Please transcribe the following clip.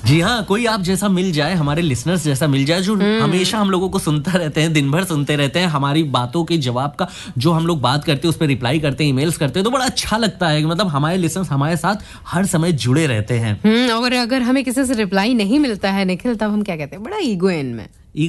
जी हाँ, कोई आप जैसा मिल जाए, हमारे लिसनर्स जैसा मिल जाए, जो हमेशा हम लोगों को सुनता रहते हैं, दिन भर सुनते रहते हैं, हमारी बातों के जवाब का जो हम लोग बात करते हैं उस पर रिप्लाई करते हैं, ईमेल्स करते हैं, तो बड़ा अच्छा लगता है कि मतलब हमारे लिसनर्स हमारे साथ हर समय जुड़े रहते हैं। और अगर हमें किसी से रिप्लाई नहीं मिलता है निखिल, तब हम क्या कहते हैं, बड़ा ईगो है इनमें।